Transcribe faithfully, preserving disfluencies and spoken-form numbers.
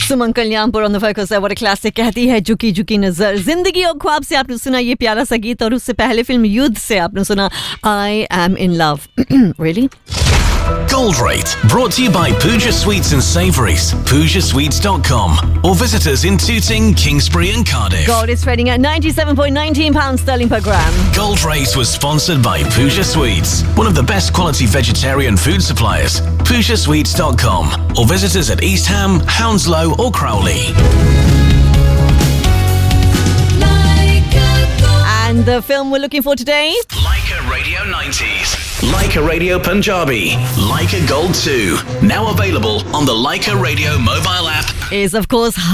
Suman Kalyanpur on the focus है. What a classic. कहती है झुकी झुकी नजर. जिंदगी और ख्वाब से आपने सुना ये प्यारा सा गीत और उससे पहले फिल्म युद्ध से आपने सुना I am in love. Really? Gold Rate, brought to you by Pooja Sweets and Savouries, pooja sweets dot com, or visit us in Tooting, Kingsbury and Cardiff. Gold is trading at ninety-seven point one nine pounds sterling per gram. Gold Rate was sponsored by Pooja Sweets, one of the best quality vegetarian food suppliers, pooja sweets dot com, or visit us at East Ham, Hounslow or Crowley. And the film we're looking for today? Leica Radio nineties. Leica Radio Punjabi. Leica Gold two. Now available on the Leica Radio mobile app. Is of course